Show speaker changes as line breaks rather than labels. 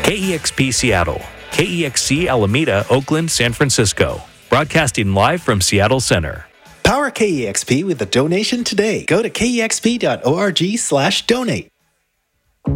KEXP Seattle, KEXC Alameda, Oakland, San Francisco. Broadcasting live from Seattle Center.
Power KEXP with a donation today. Go to kexp.org/donate.